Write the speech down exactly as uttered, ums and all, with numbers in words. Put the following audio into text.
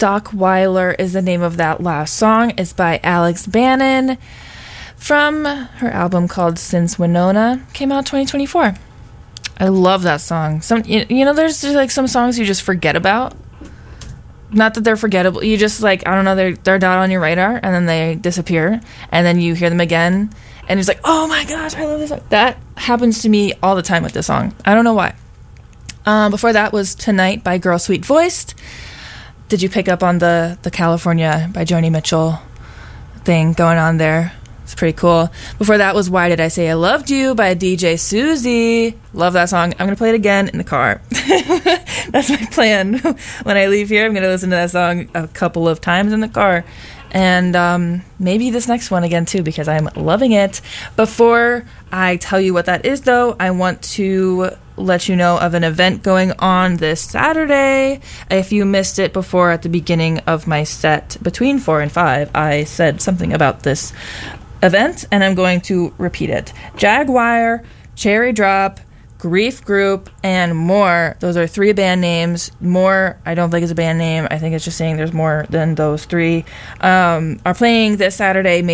Stockweiler is the name of that last song. It's by Alex Bannon from her album called Since Winona. Came out twenty twenty-four. I love that song. Some, you, you know, there's just like some songs you just forget about. Not that they're forgettable. You just like, I don't know, they're, they're not on your radar, and then they disappear, and then you hear them again, and it's like, oh my gosh, I love this song. That happens to me all the time with this song. I don't know why. Um, before that was Tonight by Girl Sweet Voiced. Did you pick up on the, the California by Joni Mitchell thing going on there? It's pretty cool. Before that was Why Did I Say I Loved You by D J Susie. Love that song. I'm going to play it again in the car. That's my plan. When I leave here, I'm going to listen to that song a couple of times in the car. And um, maybe this next one again, too, because I'm loving it. Before I tell you what that is, though, I want to let you know of an event going on this Saturday. If you missed it before at the beginning of my set between four and five, I said something about this event, and I'm going to repeat it. Jaguar, Cherry Drop, Grief Group, and More. Those are three band names. More, I don't think is a band name. I think it's just saying there's more than those three. Um, are playing this Saturday, May